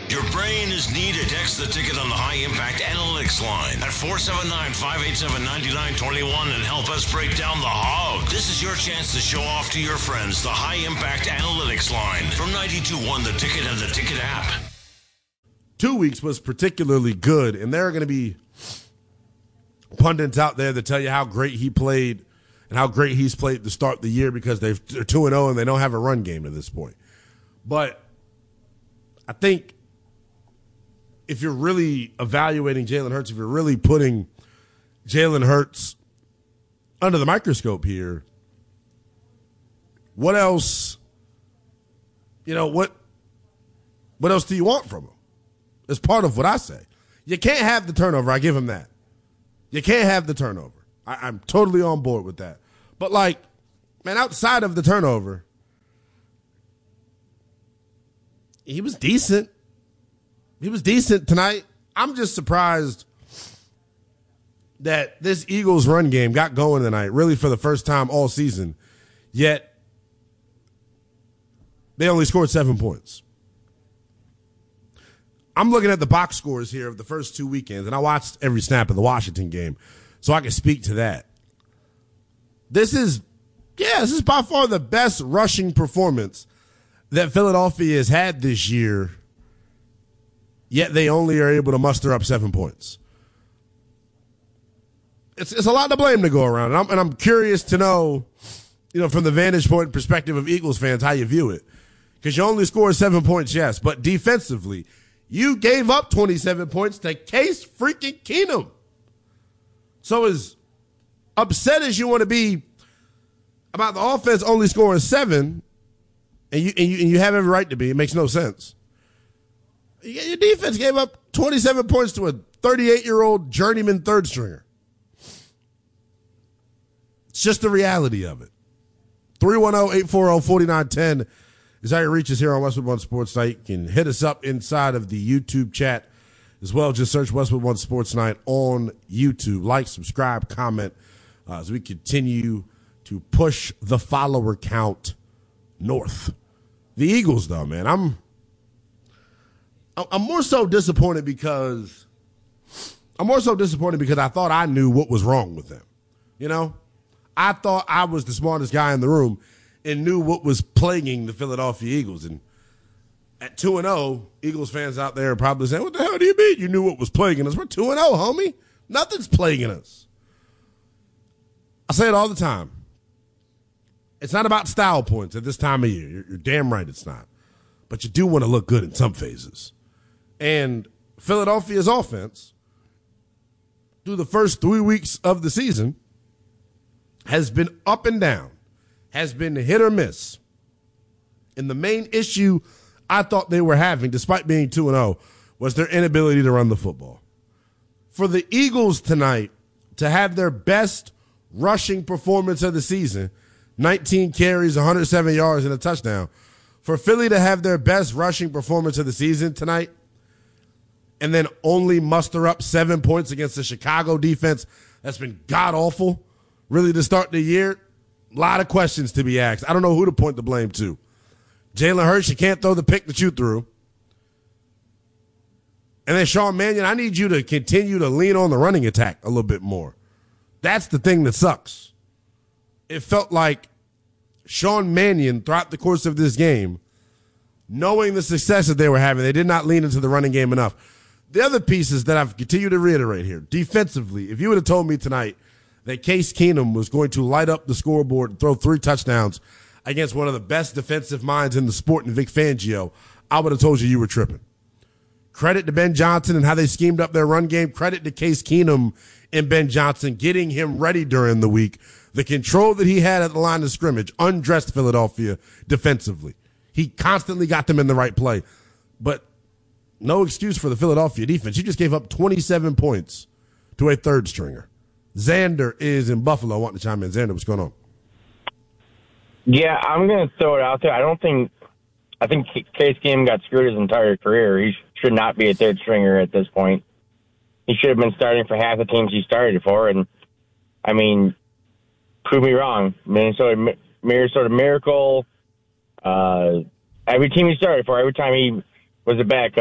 Your brain is needed. Text the ticket on the High Impact Analytics line at 479-587-9921 and help us break down the hog. This is your chance to show off to your friends the High Impact Analytics line from 92.1 The Ticket and the Ticket app. 2 weeks was particularly good, and there are going to be pundits out there that tell you how great he played and how great he's played to start the year because they're 2-0 and they don't have a run game at this point. But I think if you're really evaluating Jalen Hurts, if you're really putting Jalen Hurts under the microscope here, what else, what else do you want from him? It's part of what I say. You can't have the turnover. I give him that. You can't have the turnover. I'm totally on board with that. But, outside of the turnover, he was decent. He was decent tonight. I'm just surprised that this Eagles run game got going tonight, really for the first time all season, yet they only scored 7 points. I'm looking at the box scores here of the first 2 weekends, and I watched every snap of the Washington game, so I can speak to that. This is by far the best rushing performance that Philadelphia has had this year, yet they only are able to muster up 7 points. It's a lot to blame to go around, and I'm curious to know, from the vantage point and perspective of Eagles fans, how you view it. Because you only scored 7 points, yes, but defensively, you gave up 27 points to Case freaking Keenum. So as upset as you want to be about the offense only scoring 7, and you have every right to be, it makes no sense. Your defense gave up 27 points to a 38-year-old journeyman third stringer. It's just the reality of it. 310-840-4910 is how you reach us here on Westwood One Sports Night. You can hit us up inside of the YouTube chat as well. Just search Westwood One Sports Night on YouTube. Like, subscribe, comment as we continue to push the follower count north. The Eagles, though, man, I'm more so disappointed because I thought I knew what was wrong with them. I thought I was the smartest guy in the room and knew what was plaguing the Philadelphia Eagles. And at 2-0, Eagles fans out there are probably saying, what the hell do you mean you knew what was plaguing us? We're 2-0, homie. Nothing's plaguing us. I say it all the time. It's not about style points at this time of year. You're damn right it's not. But you do want to look good in some phases. And Philadelphia's offense, through the first 3 weeks of the season, has been up and down, has been hit or miss. And the main issue I thought they were having, despite being 2-0, was their inability to run the football. For the Eagles tonight to have their best rushing performance of the season, 19 carries, 107 yards, and a touchdown. For Philly to have their best rushing performance of the season tonight and then only muster up 7 points against the Chicago defense that's been god-awful really to start the year, a lot of questions to be asked. I don't know who to point the blame to. Jalen Hurts, you can't throw the pick that you threw. And then Sean Mannion, I need you to continue to lean on the running attack a little bit more. That's the thing that sucks. It felt like Sean Mannion, throughout the course of this game, knowing the success that they were having, they did not lean into the running game enough. The other pieces that I've continued to reiterate here, defensively, if you would have told me tonight that Case Keenum was going to light up the scoreboard and throw 3 touchdowns against one of the best defensive minds in the sport in Vic Fangio, I would have told you were tripping. Credit to Ben Johnson and how they schemed up their run game. Credit to Case Keenum and Ben Johnson getting him ready during the week. The control that he had at the line of scrimmage undressed Philadelphia defensively. He constantly got them in the right play. But no excuse for the Philadelphia defense. You just gave up 27 points to a third stringer. Xander is in Buffalo. I want to chime in. Xander, what's going on? Yeah, I'm going to throw it out there. I think Case Keenum got screwed his entire career. He should not be a third stringer at this point. He should have been starting for half the teams he started for. And, I mean, prove me wrong. Minnesota Miracle, every team he started for, every time he was a backup,